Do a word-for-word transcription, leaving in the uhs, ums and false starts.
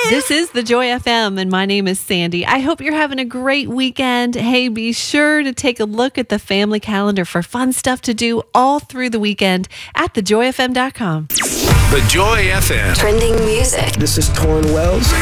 This is the Joy F M, and my name is Sandy. I hope you're having a great weekend. Hey, be sure to take a look at the family calendar for fun stuff to do all through the weekend at the joy f m dot com. The Joy F M. Trending music. This is Torrin Wells.